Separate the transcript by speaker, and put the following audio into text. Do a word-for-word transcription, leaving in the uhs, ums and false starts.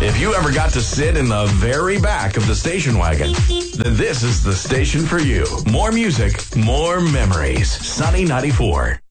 Speaker 1: If you ever got to sit in the very back of the station wagon, then this is the station for you. More music, more memories. Sunny ninety-four.